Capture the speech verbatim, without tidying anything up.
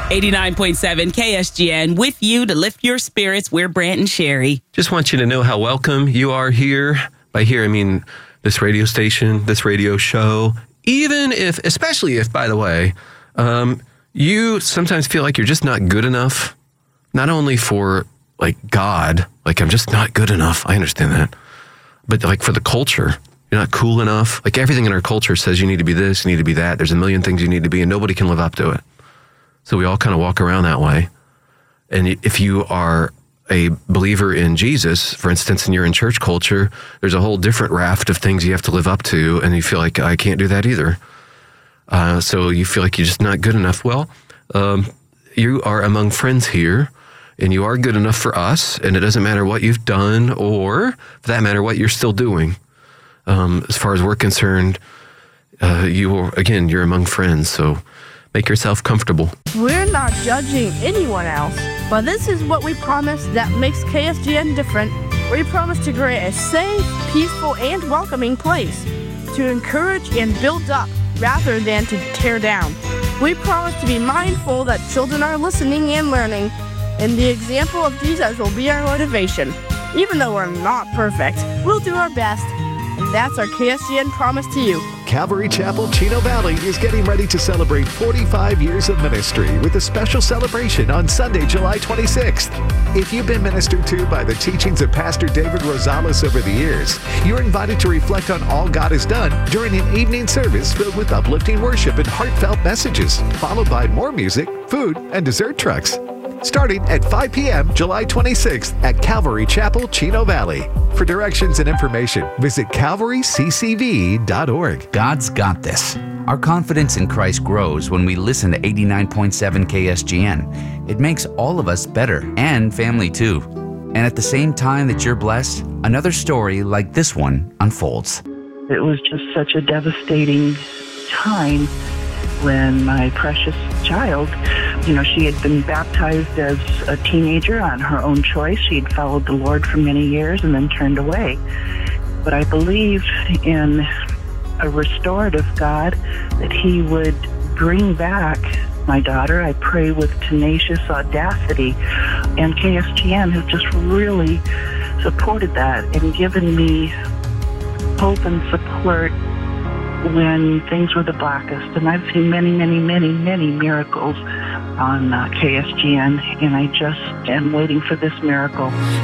eighty-nine point seven K S G N with you to lift your spirits. We're Brant and Sherry. Just want you to know how welcome you are here. By here, I mean this radio station, this radio show. Even if, especially if, by the way, um, you sometimes feel like you're just not good enough, not only for like God, like I'm just not good enough. I understand that. But like for the culture, you're not cool enough. Like everything in our culture says you need to be this, you need to be that. There's a million things you need to be and nobody can live up to it. So we all kind of walk around that way. And if you are a believer in Jesus, for instance, and you're in church culture, there's a whole different raft of things you have to live up to, and you feel like, I can't do that either. Uh, so you feel like you're just not good enough. Well, um, you are among friends here, and you are good enough for us, and it doesn't matter what you've done, or for that matter, what you're still doing. Um, as far as we're concerned, uh, you are, again, you're among friends, so make yourself comfortable. We're not judging anyone else, but this is what we promise that makes K S G N different. We promise to create a safe, peaceful, and welcoming place to encourage and build up rather than to tear down. We promise to be mindful that children are listening and learning, and the example of Jesus will be our motivation. Even though we're not perfect, we'll do our best, and that's our K S G N promise to you. Calvary Chapel, Chino Valley is getting ready to celebrate forty-five years of ministry with a special celebration on Sunday, July twenty-sixth. If you've been ministered to by the teachings of Pastor David Rosales over the years, you're invited to reflect on all God has done during an evening service filled with uplifting worship and heartfelt messages, followed by more music, food, and dessert trucks. Starting at five p.m. July twenty-sixth at Calvary Chapel, Chino Valley. For directions and information, visit calvary c c v dot org. God's got this. Our confidence in Christ grows when we listen to eighty-nine point seven K S G N. It makes all of us better, and family too. And at the same time that you're blessed, another story like this one unfolds. It was just such a devastating time when my precious child, you know, she had been baptized as a teenager on her own choice. She had followed the Lord for many years and then turned away. But I believe in a restorative God, that He would bring back my daughter. I pray with tenacious audacity. And K S G N has just really supported that and given me hope and support when things were the blackest. And I've seen many, many, many, many miracles on uh, K S G N, and I just am waiting for this miracle.